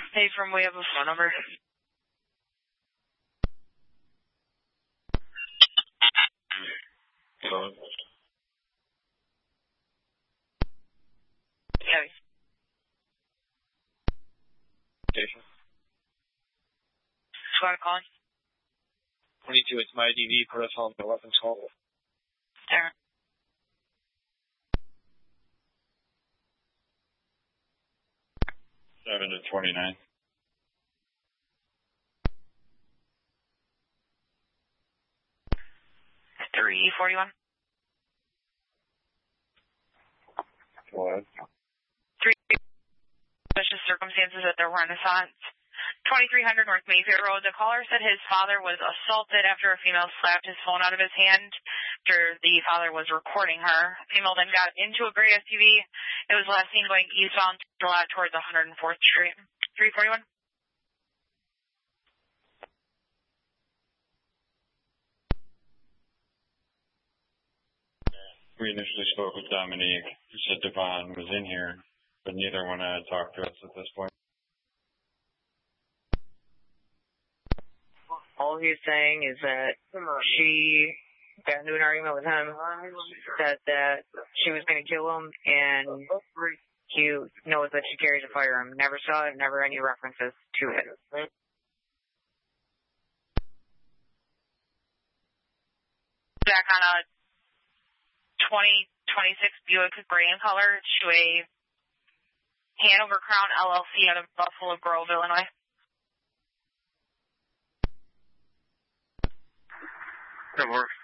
Hey, from we have a phone number. Hello. Yeah. Station. Squad calling. 22, it's my DV, put us on the weapons call. There. 7 to 29. 341. What? 3 suspicious circumstances at the Renaissance. 2300 North Mayfair Road. The caller said his father was assaulted after a female slapped his phone out of his hand after the father was recording her. The female then got into a gray SUV. It was last seen going eastbound towards 104th Street. 341. We initially spoke with Dominique, who said Devon was in here, but neither one had talked to us at this point. All he's saying is that she got into an argument with him, said that she was going to kill him, and he knows that she carries a firearm. Never saw it, never any references to it. Back on a 2026 Buick gray in color to a Hanover Crown LLC out of Buffalo Grove, Illinois. That works.